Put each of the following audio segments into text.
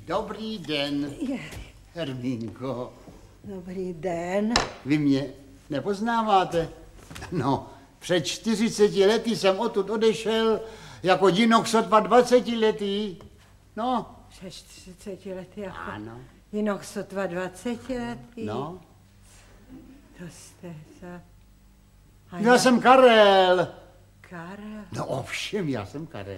Dobrý den, Hermínko. Dobrý den. Vy mě nepoznáváte? No, před 40 lety jsem odtud odešel jako jinok sotva 20 letý. No. Před 40 lety jako Ano. jinok sotva 20 letý. No. To jste za... Já jsem Karel. Karel. No ovšem, já jsem Karel.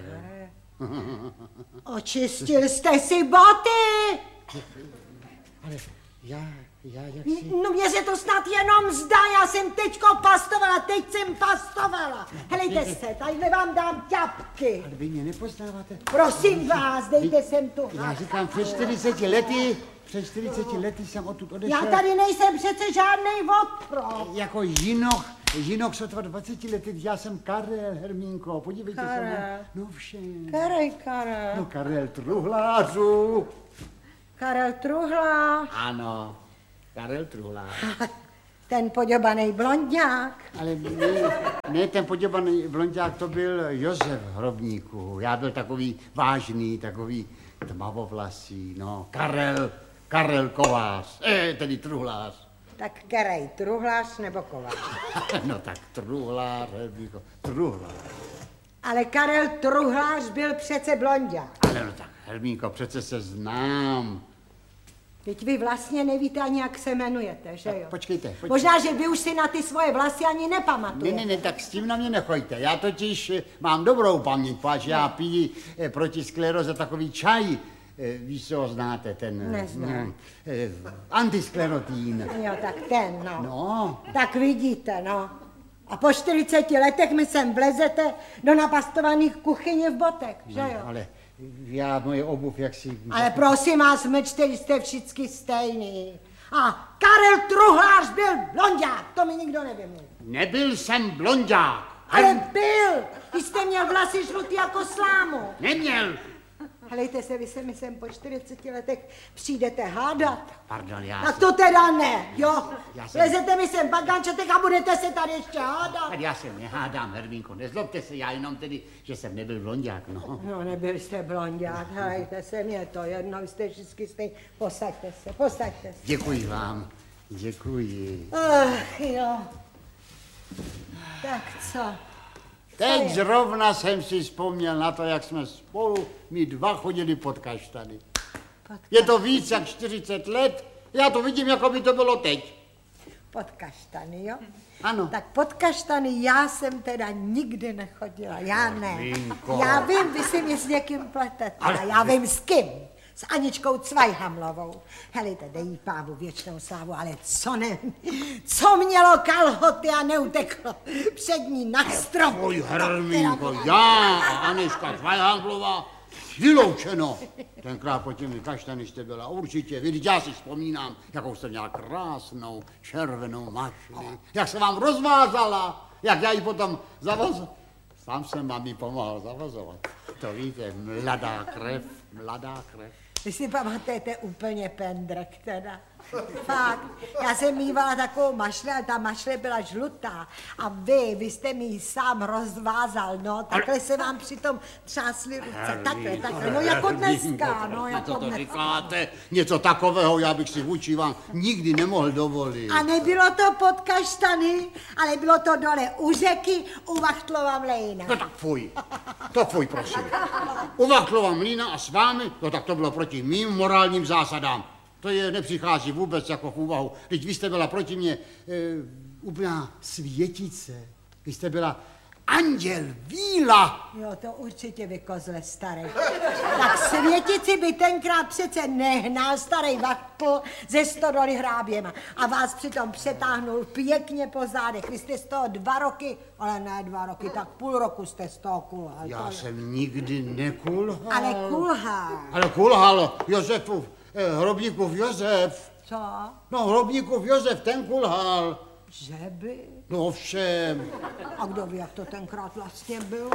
Očistil jste si boty! Ale jak si... No mně se to snad jenom zdá, já jsem teď pastovala. Helejte se, tadyhle vám dám ťapky. Ale vy mě nepoznáváte? Prosím vás, dejte sem tu. Já říkám, před 40 lety jsem odtud odešel. Já tady nejsem přece žádnej otrok. Jako jinok sotva 20 lety, já jsem Karel, Hermínko, podívejte se na... No všem. Karel. No Karel Truhlářů. Karel Truhlář. Ano, Karel Truhlář. Ten poděbanej blonďák. Ale ne, ten poděbaný blonďák, to byl Josef Hrobníků. Já byl takový vážný, takový tmavovlasý, no. Karel Kovář, tedy Truhlář. Tak Kerej, Truhlář nebo Kovář? No tak Truhlář, Truhlář. Ale Karel Truhlář byl přece blonďák. Ale no tak, Hermínko, přece se znám. Teď vy vlastně nevíte ani, jak se jmenujete, že jo? Počkejte. Možná, že vy už si na ty svoje vlasy ani nepamatujete. Ne, tak s tím na mě nechoďte. Já totiž mám dobrou paměť, protože já piju proti skleroze takový čaj. Víš, co ho znáte, ten... Neznám. Antisklerotín. Jo, tak ten, no. No. Tak vidíte, no. A po 40 letech mi sem vlezete do napastovaných kuchyně v botech, že jo? Ale moje obuv, jak si... Ale prosím vás, mlčte, jste všichni stejný. A Karel Truhlář byl blonďák, to mi nikdo nevymluví. Nebyl jsem blonďák. Ale byl, vy jste měl vlasy žlutý jako slámu. Neměl. Helejte se, vy se mi sem po 40 letech přijdete hádat. Pardon, Tak to teda ne, jo? Já jsem- Lezete mi sem bagančetek a budete se tady ještě hádat. Já se nehádám, Hermínko, nezlobte se, já jenom tedy, že jsem nebyl blonďák, no. No, nebyl jste blonďák, helejte se, mě to jedno, vy jste všichni stejný. Posaďte se. Děkuji vám, děkuji. Ach, jo. Tak co? Teď zrovna jsem si vzpomněl na to, jak jsme spolu, my dva chodili pod kaštany. Je to víc jak 40 let, já to vidím, jako by to bylo teď. Pod kaštany, jo? Ano. Tak pod kaštany já jsem teda nikdy nechodila, já ne. Hermínko. Já vím, vy si mě s někým pletete, ale já vím s kým. S Aničkou Cvajhamlovou. Helejte, dej jí pávu věčnou slávu, ale co mělo kalhoty a neuteklo před ní na strom. Oj, Hermínko, já a Anička Cvajhamlová, vyloučeno. Tenkrát pod těmi kaštany jste byla určitě. Vždyť já si vzpomínám, jakou jste měla krásnou červenou mašli. Jak se vám rozvázala, jak já ji potom zavazoval. Sám jsem vám ji pomáhal zavazovat. To víte, mladá krev. Vy si pamatujete úplně pendrek teda. Fakt. Já jsem mývala takovou mašli, ale ta mašle byla žlutá. A vy jste mi ji sám rozvázal, no. Takhle se vám přitom třásly ruce. Takhle, no jako dneska, no jako Co to dneska. říkáte? Něco takového já bych si vůči vám nikdy nemohl dovolit. A nebylo to pod kaštany, ale bylo to dole u řeky, u Vachtlova mlejna. No tak fuj. To fuj, prosím. U Vachtlova mlýna a s vámi, no tak to bylo proti mým morálním zásadám. To je nepřichází vůbec jako v úvahu. Teď vy jste byla proti mně úplná světice. Vy jste byla anděl, víla. Jo, to určitě vy kozle starý. Tak světici by tenkrát přece nehnal starý Vachtl ze stodoly hráběma a vás přitom přetáhnul pěkně po zádech. Vy jste z toho 2 roky, ale ne 2 roky, tak půl roku jste z toho kulhal. Já jsem nikdy nekulhal. Ale kulhal. Ale kulhal Josefův, Hrobníkův Josef. Co? No, Hrobníkův Josef, ten kulhal. Že by? No ovšem. A kdo ví, jak to tenkrát vlastně bylo?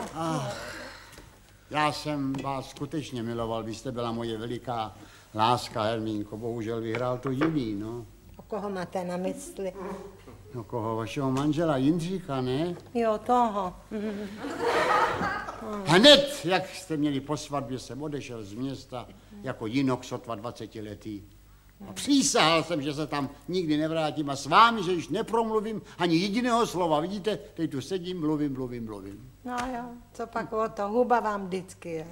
Já jsem vás skutečně miloval, vy jste byla moje veliká láska, Hermínko. Bohužel vyhrál to jiný, no. A koho máte na mysli? No koho, vašeho manžela Jindříka, ne? Jo, toho. Hned, jak jste měli po svatbě, jsem odešel z města jako jinok sotva 20letý. A přísahal jsem, že se tam nikdy nevrátím a s vámi, že již nepromluvím ani jediného slova. Vidíte, teď tu sedím, mluvím. No jo, co pak o to, huba vám vždycky je.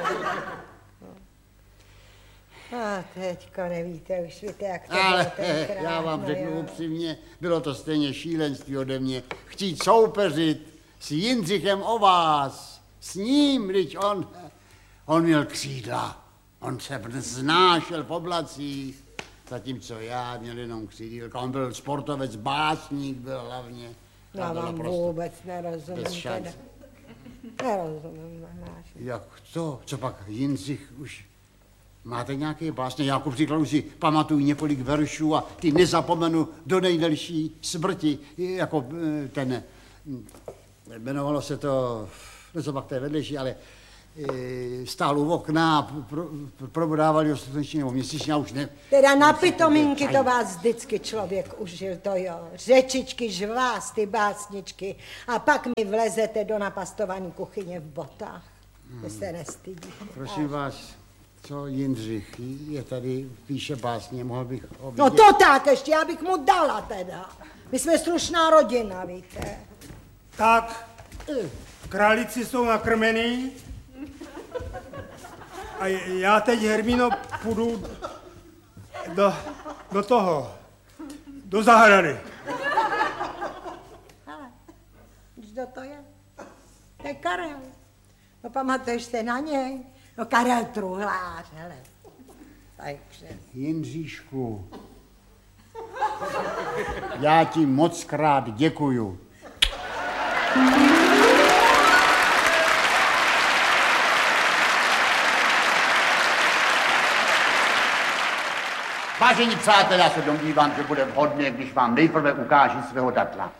A teďko nevíte, už víte, jak to bylo tenkrát. Já vám řeknu upřímně, bylo to stejně šílenství ode mě. Chtít soupeřit s Jindřichem o vás, s ním, když on měl křídla. On se znášel v oblacích, zatímco já měl jenom křídílka. On byl sportovec, básník byl hlavně. Já vám vůbec nerozumím teda. Nerozumím. Jak to? Co pak Jindřich už... Máte nějaké básně? Já ku příkladu si pamatuju několik veršů a ty nezapomenu do nejdelší smrti, jako ten, jmenovalo se to, něco pak to je vedlejší, ale stál u okna a probodávali ho sluneční nebo měsíčně, už ne. Teda na pitomínky to vás vždycky člověk užil, to jo. Řečičky, žvásty, básničky a pak mi vlezete do napastování kuchyně v botách. Vy se nestydíte. Prosím vás, co Jindřich je tady, píše básně, mohl bych ho vidět? No to tak ještě, já bych mu dala teda. My jsme slušná rodina, víte. Tak, králíci jsou nakrmený a já teď, Hermíno, půjdu do zahrady. Ale, kdo to je? To je Karel. No pamatuješ se na něj? No Karel Truhlář, hele. Takže. Jindříšku, já ti moc krát děkuju. Vážení přátelé, já se domnívám, že bude vhodné, když vám nejprve ukážu svého datla.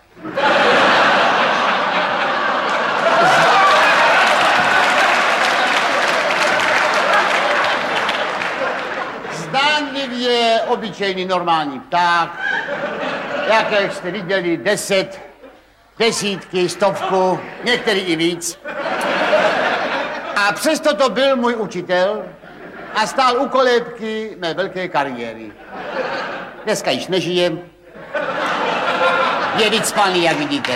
Zdánlivě obyčejný normální pták, jaké jste viděli 10, desítky, 100, některý i víc. A přesto to byl můj učitel a stál u kolébky mé velké kariéry. Dneska již nežije, je vycpaný, jak vidíte.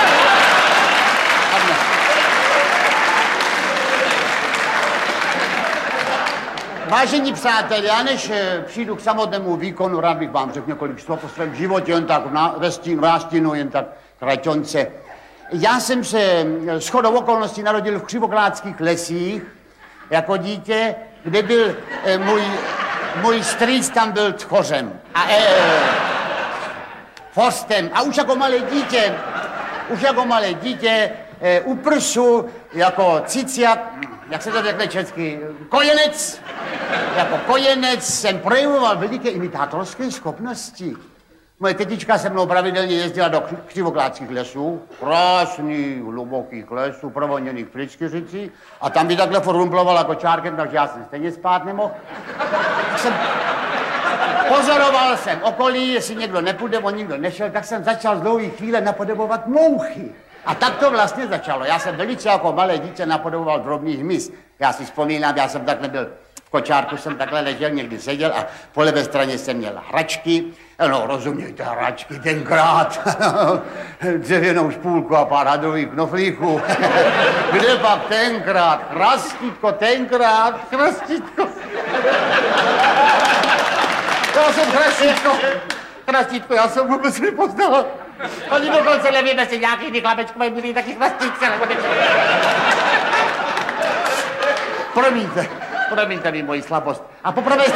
Vážení přátelé, já než přijdu k samotnému výkonu, rád bych vám řekl několik slov o svém životě, jen tak ve stínu, jen tak kraťonce. Já jsem se shodou okolností narodil v Křivoklátských lesích jako dítě, kde byl můj strýc, tam byl tchořem a forstem. A už jako malé dítě u prsu jako ciciak, jak se to řekne česky, kojenec. Jako kojenec jsem projevoval veliké imitátorské schopnosti. Moje tetička se mnou pravidelně jezdila do Křivoklátských lesů, krásných, hlubokých lesů, provoněných pryskyřicí, a tam by takhle forumplovala kočárkem, takže já jsem stejně spát nemohl. Pozoroval jsem okolí, jestli někdo nepůjde, on nikdo nešel, tak jsem začal z dlouhé chvíle napodobovat mouchy. A tak to vlastně začalo. Já jsem velice jako malé dítě napodoboval drobný hmyz. Já si vzpomínám, já jsem takhle byl v kočárku, jsem takhle ležel, někdy seděl a po levé straně jsem měl hračky. No, rozumějte, hračky tenkrát. Dřevěnou špůlku a pár hadrových knoflíků. Kde pak tenkrát? Chrastítko, tenkrát, chrastítko. Já jsem chrastítko, já jsem vůbec nepoznal. Oni dokonce nevím, jestli nějaký vyklapečkové byli taky chrastítce, nebo ne. Promiňte mi moji slabost. A po pravé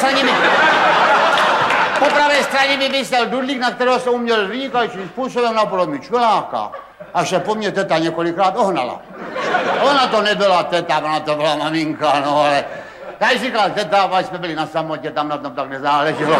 straně mi vysel dudlík, na kterého jsem uměl vynikajícím způsobem napodobit čveláka. Až se po mně teta několikrát ohnala. Ona to nebyla teta, ona to byla maminka, no ale... Tady říkala teta, až jsme byli na samotě, tam na tom tak nezáleželo.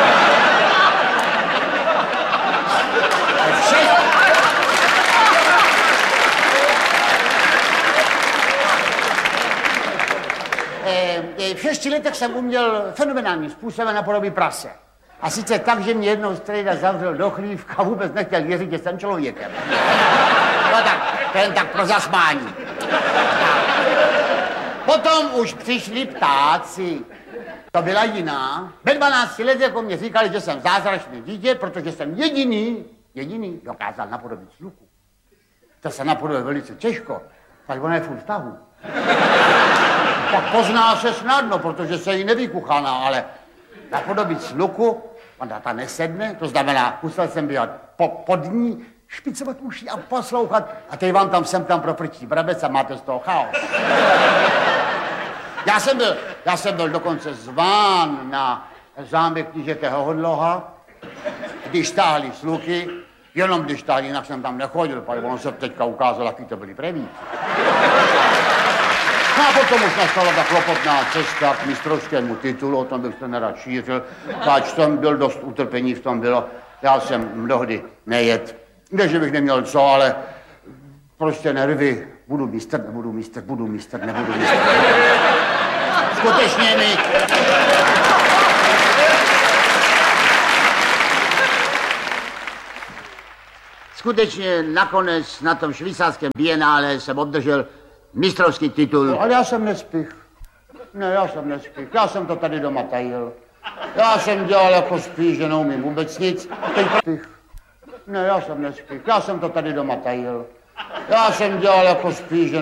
V 6 letech jsem uměl fenomenálním způsobem napodobit prase. A sice tak, že mě jednou strejda zavřel do chlívka a vůbec nechtěl věřit, že jsem člověkem. No tak, to jen tak pro zasmání. Potom už přišli ptáci. To byla jiná. Ve 12 letech jako mě říkali, že jsem zázračné dítě, protože jsem jediný dokázal napodobit sluchu. To se napodobí velice těžko, tak ona je furt v tahu. Pak pozná se snadno, protože se jí nevykuchaná, ale napodobit sluchu, ona ta nesedne, to znamená, musel jsem být pod ní, špicovat uši a poslouchat, a teď vám tam sem tam proprčí brabec a máte z toho chaos. Já jsem byl dokonce zván na zámek knížete Hodloha, když stáhli sluky, jenom když stáhli, jinak jsem tam nechodil, protože on se teďka ukázal, jaký to byli prevíci. No a potom už nastala ta klopotná cesta k mistrovskému titulu, o tom bych se nerad šířil, páč tam byl dost utrpení, v tom bylo, já jsem mnohdy nejet, ne, že bych neměl co, ale prostě nervy, budu mistr, nebudu mistr, budu mistr, nebudu mistr. Skutečně mi... Skutečně nakonec na tom švýcarském bienále jsem obdržel mistrovský titul. Ale já jsem nespích. Ne, já jsem nespích. Já jsem to tady doma tajil. Já jsem dělal jako spíš, že neumím vůbec nic. Teď spích. Ne, já jsem nespích. Já jsem to tady doma tajil. Já jsem dělal jako spíš, že